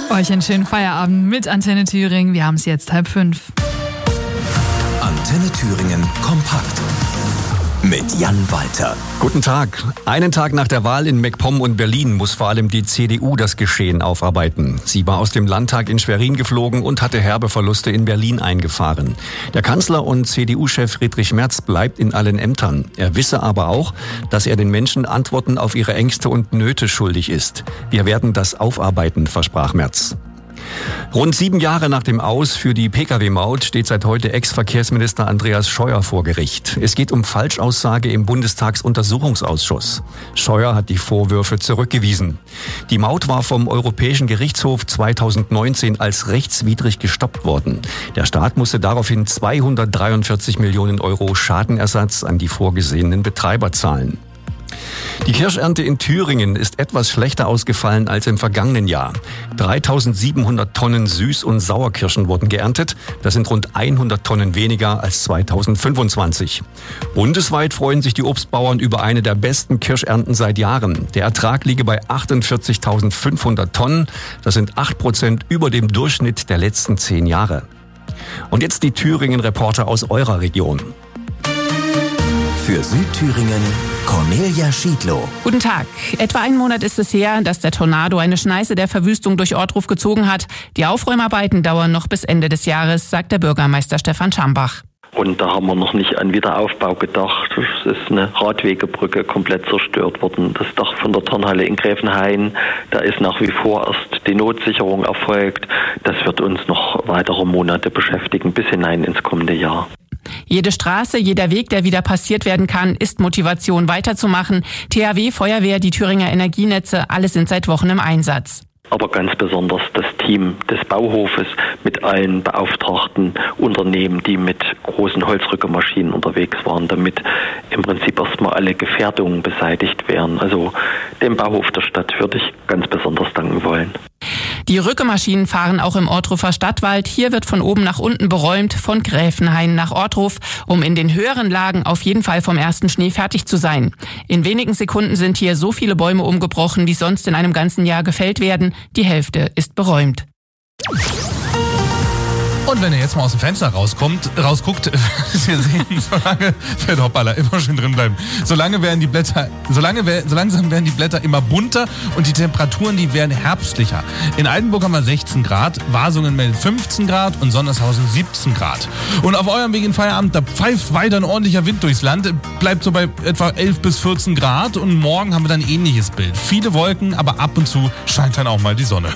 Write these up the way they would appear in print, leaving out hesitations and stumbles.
Euch einen schönen Feierabend mit Antenne Thüringen. Wir haben es jetzt 4:30. Antenne Thüringen kompakt mit Jan Walter. Guten Tag. Einen Tag nach der Wahl in MacPom und Berlin muss vor allem die CDU das Geschehen aufarbeiten. Sie war aus dem Landtag in Schwerin geflogen und hatte herbe Verluste in Berlin eingefahren. Der Kanzler und CDU-Chef Friedrich Merz bleibt in allen Ämtern. Er wisse aber auch, dass er den Menschen Antworten auf ihre Ängste und Nöte schuldig ist. Wir werden das aufarbeiten, versprach Merz. Rund 7 Jahre nach dem Aus für die Pkw-Maut steht seit heute Ex-Verkehrsminister Andreas Scheuer vor Gericht. Es geht um Falschaussage im Bundestagsuntersuchungsausschuss. Scheuer hat die Vorwürfe zurückgewiesen. Die Maut war vom Europäischen Gerichtshof 2019 als rechtswidrig gestoppt worden. Der Staat musste daraufhin 243 Millionen Euro Schadenersatz an die vorgesehenen Betreiber zahlen. Die Kirschernte in Thüringen ist etwas schlechter ausgefallen als im vergangenen Jahr. 3.700 Tonnen Süß- und Sauerkirschen wurden geerntet. Das sind rund 100 Tonnen weniger als 2025. Bundesweit freuen sich die Obstbauern über eine der besten Kirschernten seit Jahren. Der Ertrag liege bei 48.500 Tonnen. Das sind 8% über dem Durchschnitt der letzten 10 Jahre. Und jetzt die Thüringen-Reporter aus eurer Region. Für Südthüringen Cornelia Schiedlow. Guten Tag. Etwa einen Monat ist es her, dass der Tornado eine Schneise der Verwüstung durch Ortruf gezogen hat. Die Aufräumarbeiten dauern noch bis Ende des Jahres, sagt der Bürgermeister Stefan Schambach. Und da haben wir noch nicht an Wiederaufbau gedacht. Es ist eine Radwegebrücke komplett zerstört worden. Das Dach von der Turnhalle in Gräfenhain, da ist nach wie vor erst die Notsicherung erfolgt. Das wird uns noch weitere Monate beschäftigen, bis hinein ins kommende Jahr. Jede Straße, jeder Weg, der wieder passiert werden kann, ist Motivation weiterzumachen. THW, Feuerwehr, die Thüringer Energienetze, alle sind seit Wochen im Einsatz. Aber ganz besonders das Team des Bauhofes mit allen beauftragten Unternehmen, die mit großen Holzrückemaschinen unterwegs waren, damit im Prinzip erstmal alle Gefährdungen beseitigt werden. Also dem Bauhof der Stadt würde ich ganz besonders danken wollen. Die Rückemaschinen fahren auch im Ortrufer Stadtwald. Hier wird von oben nach unten beräumt, von Gräfenhain nach Ortruf, um in den höheren Lagen auf jeden Fall vom ersten Schnee fertig zu sein. In wenigen Sekunden sind hier so viele Bäume umgebrochen, wie sonst in einem ganzen Jahr gefällt werden. Die Hälfte ist beräumt. Und wenn ihr jetzt mal aus dem Fenster rausguckt, wir sehen, hoppala, immer schön drin bleiben. So langsam werden die Blätter immer bunter und die Temperaturen, die werden herbstlicher. In Altenburg haben wir 16 Grad, Wasungen meldet 15 Grad und Sondershausen 17 Grad. Und auf eurem Weg in Feierabend, da pfeift weiter ein ordentlicher Wind durchs Land, bleibt so bei etwa 11 bis 14 Grad und morgen haben wir dann ein ähnliches Bild. Viele Wolken, aber ab und zu scheint dann auch mal die Sonne.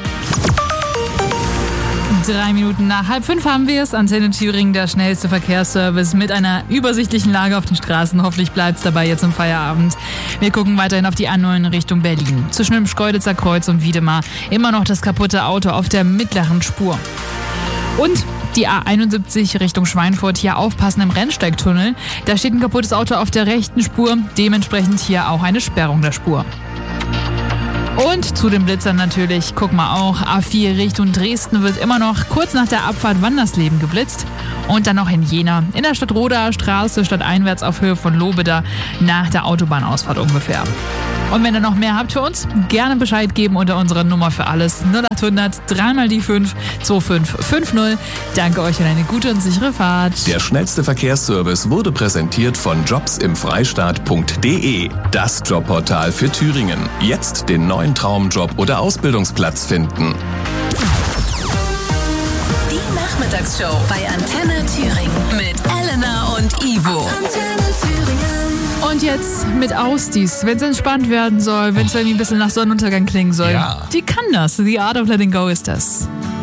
3 Minuten nach 4:30 haben wir es. Antenne Thüringen, der schnellste Verkehrsservice mit einer übersichtlichen Lage auf den Straßen. Hoffentlich bleibt es dabei jetzt im Feierabend. Wir gucken weiterhin auf die A9 in Richtung Berlin. Zwischen dem Schkeuditzer Kreuz und Wiedemar immer noch das kaputte Auto auf der mittleren Spur. Und die A71 Richtung Schweinfurt, hier aufpassen im Rennsteigtunnel. Da steht ein kaputtes Auto auf der rechten Spur. Dementsprechend hier auch eine Sperrung der Spur. Und zu den Blitzern natürlich, guck mal auch, A4 Richtung Dresden wird immer noch kurz nach der Abfahrt Wandersleben geblitzt. Und dann noch in Jena, in der Stadtrodaer Straße, stadteinwärts auf Höhe von Lobeda, nach der Autobahnausfahrt ungefähr. Und wenn ihr noch mehr habt für uns, gerne Bescheid geben unter unserer Nummer für alles 0800 3 die 5 2550. Danke euch und eine gute und sichere Fahrt. Der schnellste Verkehrsservice wurde präsentiert von jobsimfreistaat.de, das Jobportal für Thüringen. Jetzt den neuen Traumjob oder Ausbildungsplatz finden. Die Nachmittagsshow bei Antenne Thüringen mit Elena und Ivo. Antenne Thüringen. Und jetzt mit Ausdies, wenn es entspannt werden soll, wenn es ein bisschen nach Sonnenuntergang klingen soll. Ja. Die kann das. The Art of Letting Go ist das.